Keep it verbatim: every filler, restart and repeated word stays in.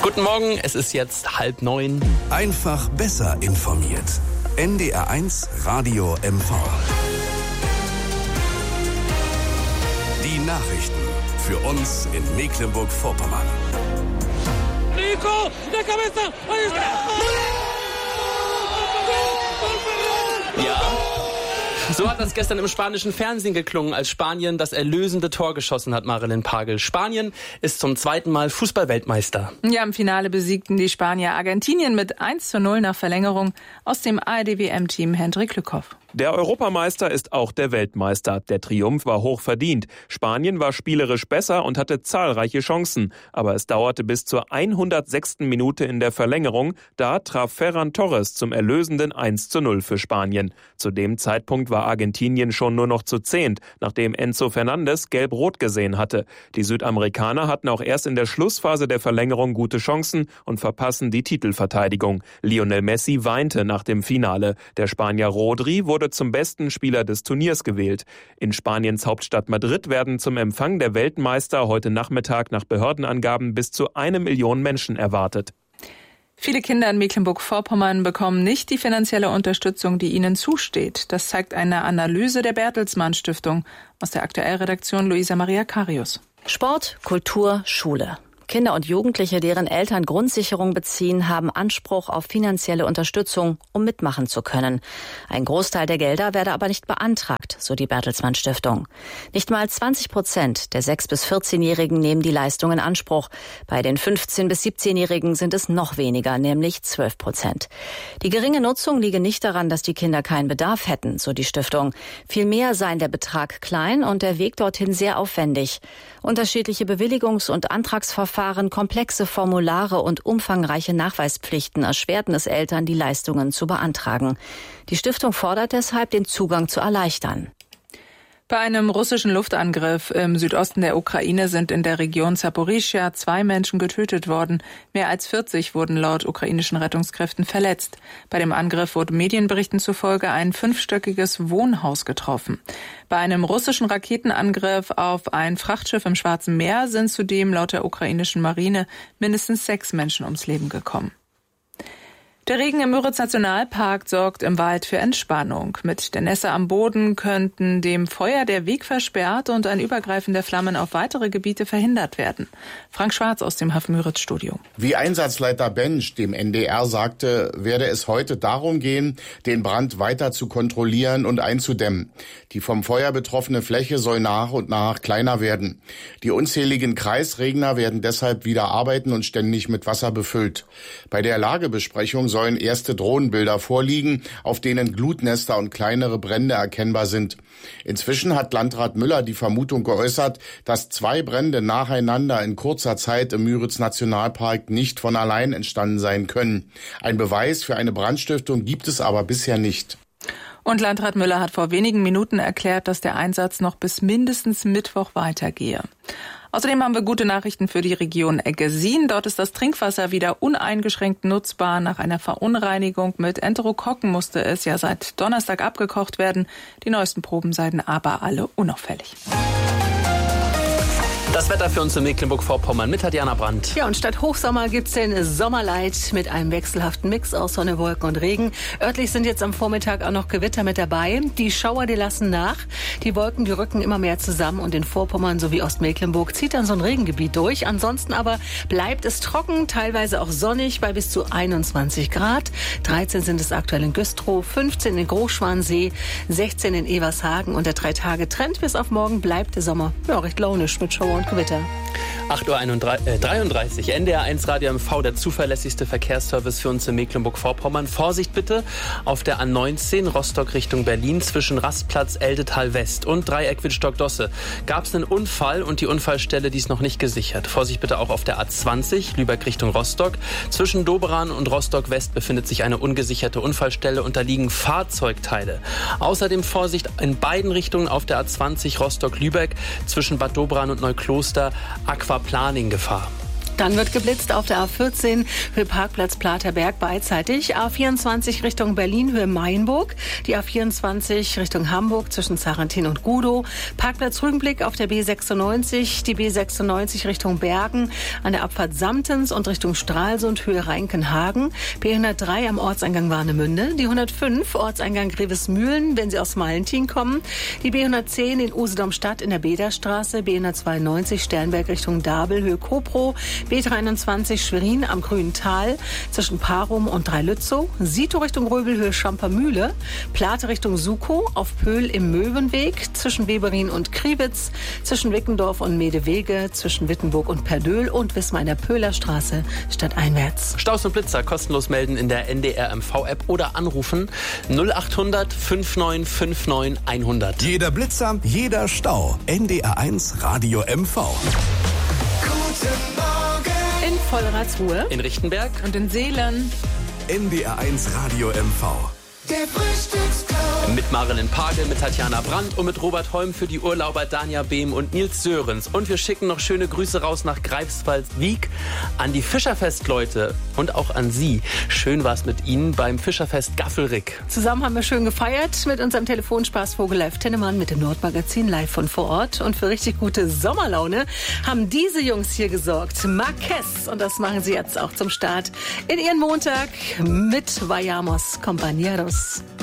Guten Morgen, es ist jetzt halb neun. Einfach besser informiert. N D R eins Radio M V. Die Nachrichten für uns in Mecklenburg-Vorpommern. Nico, der Cabeza. Ja. So hat das gestern im spanischen Fernsehen geklungen, als Spanien das erlösende Tor geschossen hat, Marilyn Pagel. Spanien ist zum zweiten Mal Fußball-Weltmeister. Ja, im Finale besiegten die Spanier Argentinien mit eins zu null nach Verlängerung. Aus dem A R D-W M-Team Hendrik Lückhoff. Der Europameister ist auch der Weltmeister. Der Triumph war hoch verdient. Spanien war spielerisch besser und hatte zahlreiche Chancen. Aber es dauerte bis zur hundertsechsten Minute in der Verlängerung. Da traf Ferran Torres zum erlösenden eins zu null für Spanien. Zu dem Zeitpunkt war Argentinien schon nur noch zu zehnt, nachdem Enzo Fernandes gelb-rot gesehen hatte. Die Südamerikaner hatten auch erst in der Schlussphase der Verlängerung gute Chancen und verpassen die Titelverteidigung. Lionel Messi weinte nach dem Finale. Der Spanier Rodri wurde zum besten Spieler des Turniers gewählt. In Spaniens Hauptstadt Madrid werden zum Empfang der Weltmeister heute Nachmittag nach Behördenangaben bis zu eine Million Menschen erwartet. Viele Kinder in Mecklenburg-Vorpommern bekommen nicht die finanzielle Unterstützung, die ihnen zusteht. Das zeigt eine Analyse der Bertelsmann Stiftung. Aus der Aktuellredaktion Luisa Maria Karius. Sport, Kultur, Schule. Kinder und Jugendliche, deren Eltern Grundsicherung beziehen, haben Anspruch auf finanzielle Unterstützung, um mitmachen zu können. Ein Großteil der Gelder werde aber nicht beantragt, so die Bertelsmann Stiftung. Nicht mal zwanzig Prozent der sechs- bis vierzehnjährigen nehmen die Leistung in Anspruch. Bei den fünfzehn- bis siebzehnjährigen sind es noch weniger, nämlich zwölf Prozent. Die geringe Nutzung liege nicht daran, dass die Kinder keinen Bedarf hätten, so die Stiftung. Vielmehr seien der Betrag klein und der Weg dorthin sehr aufwendig. Unterschiedliche Bewilligungs- und Antragsverfahren komplexe Formulare und umfangreiche Nachweispflichten erschwerten es Eltern, die Leistungen zu beantragen. Die Stiftung fordert deshalb, den Zugang zu erleichtern. Bei einem russischen Luftangriff im Südosten der Ukraine sind in der Region Saporischschja zwei Menschen getötet worden. Mehr als vierzig wurden laut ukrainischen Rettungskräften verletzt. Bei dem Angriff wurde Medienberichten zufolge ein fünfstöckiges Wohnhaus getroffen. Bei einem russischen Raketenangriff auf ein Frachtschiff im Schwarzen Meer sind zudem laut der ukrainischen Marine mindestens sechs Menschen ums Leben gekommen. Der Regen im Müritz-Nationalpark sorgt im Wald für Entspannung. Mit der Nässe am Boden könnten dem Feuer der Weg versperrt und ein Übergreifen der Flammen auf weitere Gebiete verhindert werden. Frank Schwarz aus dem Haff-Müritz-Studio. Wie Einsatzleiter Bench dem N D R sagte, werde es heute darum gehen, den Brand weiter zu kontrollieren und einzudämmen. Die vom Feuer betroffene Fläche soll nach und nach kleiner werden. Die unzähligen Kreisregner werden deshalb wieder arbeiten und ständig mit Wasser befüllt. Bei der Lagebesprechung sollen erste Drohnenbilder vorliegen, auf denen Glutnester und kleinere Brände erkennbar sind. Inzwischen hat Landrat Müller die Vermutung geäußert, dass zwei Brände nacheinander in kurzer Zeit im Müritz-Nationalpark nicht von allein entstanden sein können. Ein Beweis für eine Brandstiftung gibt es aber bisher nicht. Und Landrat Müller hat vor wenigen Minuten erklärt, dass der Einsatz noch bis mindestens Mittwoch weitergehe. Außerdem haben wir gute Nachrichten für die Region Eggesin. Dort ist das Trinkwasser wieder uneingeschränkt nutzbar. Nach einer Verunreinigung mit Enterokokken musste es ja seit Donnerstag abgekocht werden. Die neuesten Proben seien aber alle unauffällig. Das Wetter für uns in Mecklenburg-Vorpommern mit Tatjana Brandt. Ja, und statt Hochsommer gibt's den Sommerlight mit einem wechselhaften Mix aus Sonne, Wolken und Regen. Örtlich sind jetzt am Vormittag auch noch Gewitter mit dabei. Die Schauer, die lassen nach. Die Wolken, die rücken immer mehr zusammen und in Vorpommern sowie Ostmecklenburg zieht dann so ein Regengebiet durch. Ansonsten aber bleibt es trocken, teilweise auch sonnig bei bis zu einundzwanzig Grad. dreizehn sind es aktuell in Güstrow, fünfzehn in Großschwansee, sechzehn in Evershagen und der Drei-Tage-Trend bis auf morgen bleibt der Sommer ja recht launisch mit Schauer und Gewitter. acht Uhr dreiunddreißig, N D R eins Radio M V, der zuverlässigste Verkehrsservice für uns in Mecklenburg-Vorpommern. Vorsicht bitte auf der A neunzehn Rostock Richtung Berlin zwischen Rastplatz Eldetal West und Dreieck Wittstock-Dosse. Gab es einen Unfall und die Unfallstelle, die ist noch nicht gesichert. Vorsicht bitte auch auf der A zwanzig Lübeck Richtung Rostock. Zwischen Doberan und Rostock West befindet sich eine ungesicherte Unfallstelle und da liegen Fahrzeugteile. Außerdem Vorsicht in beiden Richtungen auf der A zwanzig Rostock Lübeck zwischen Bad Doberan und Neukloster. Aquaplaning-Gefahr. Dann wird geblitzt auf der A vierzehn Höhe Parkplatz Platerberg beidseitig. A vierundzwanzig Richtung Berlin Höhe Mainburg. Die A vierundzwanzig Richtung Hamburg zwischen Zarentin und Gudow. Parkplatz Rügenblick auf der B sechsundneunzig. Die B sechsundneunzig Richtung Bergen an der Abfahrt Samtens und Richtung Stralsund Höhe Reinkenhagen. B hundertdrei am Ortseingang Warnemünde. Die hundertfünf Ortseingang Grevesmühlen, wenn Sie aus Malentin kommen. Die B hundertzehn in Usedom-Stadt in der Bederstraße. B hundertzweiundneunzig Sternberg Richtung Dabel Höhe Kopro. B dreiundzwanzig Schwerin am Grünen Tal zwischen Parum und Dreilützow. Sito Richtung Röbelhöhe Schampermühle. Plate Richtung Sukow auf Pöhl im Möwenweg zwischen Weberin und Kriwitz. Zwischen Wickendorf und Medewege. Zwischen Wittenburg und Perdöhl und Wismar in der Pöhler Straße stadteinwärts. Staus und Blitzer kostenlos melden in der N D R M V-App oder anrufen null achthundert fünfundneunzig neunundfünfzig hundert. Jeder Blitzer, jeder Stau. N D R eins Radio M V. In Vollratsruhe. In Richtenberg Und in Seelen. N D R eins Radio M V. Der Frühstücksclub. mit Marilyn Pagel, mit Tatjana Brandt und mit Robert Holm für die Urlauber Danja Behm und Nils Sörenz. Und wir schicken noch schöne Grüße raus nach Greifswald-Wiek an die Fischerfest-Leute und auch an Sie. Schön war es mit Ihnen beim Fischerfest Gaffelrick. Zusammen haben wir schön gefeiert mit unserem Telefonspaßvogel Live Tennemann mit dem Nordmagazin live von vor Ort. Und für richtig gute Sommerlaune haben diese Jungs hier gesorgt. Marquez. Und das machen sie jetzt auch zum Start in ihren Montag mit Vayamos Compañeros.